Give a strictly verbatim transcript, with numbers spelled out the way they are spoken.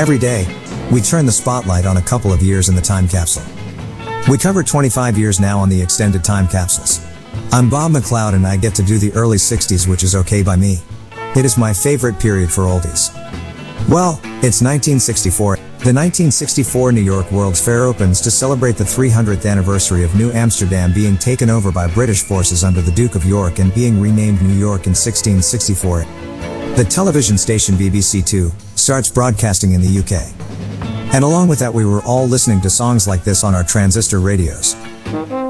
Every day, we turn the spotlight on a couple of years in the time capsule. We covered twenty-five years now on the extended time capsules. I'm Bob McLeod and I get to do the early sixties, which is okay by me. It is my favorite period for oldies. Well, it's nineteen sixty-four. The nineteen sixty-four New York World's Fair opens to celebrate the three hundredth anniversary of New Amsterdam being taken over by British forces under the Duke of York and being renamed New York in sixteen sixty-four. The television station B B C Two starts broadcasting in the U K. And along with that we were all listening to songs like this on our transistor radios.